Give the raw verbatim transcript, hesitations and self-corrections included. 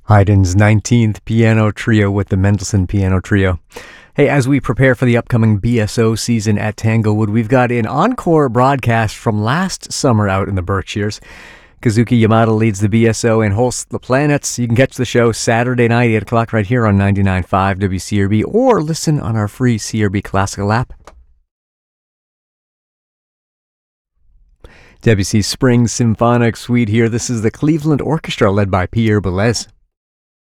Haydn's nineteenth Piano Trio with the Mendelssohn Piano Trio. Hey, as we prepare for the upcoming B S O season at Tanglewood, we've got an encore broadcast from last summer out in the Berkshires. Kazuki Yamada leads the B S O and hosts the Planets. You can catch the show Saturday night, eight o'clock, right here on ninety-nine point five W C R B, or listen on our free C R B Classical app. Debussy's Spring Symphonic Suite here. This is the Cleveland Orchestra led by Pierre Boulez.